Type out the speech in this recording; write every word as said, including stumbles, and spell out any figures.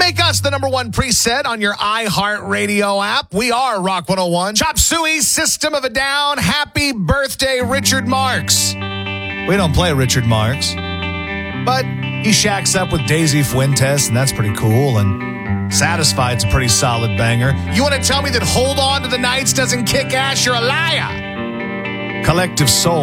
Make us the number one preset on your iHeartRadio app. We are Rock one oh one. Chop Suey, System of a Down. Happy birthday, Richard Marx. We don't play Richard Marx, but he shacks up with Daisy Fuentes, and that's pretty cool. And Satisfied's a pretty solid banger. You want to tell me that Hold On to the Nights doesn't kick ass? You're a liar. Collective Soul.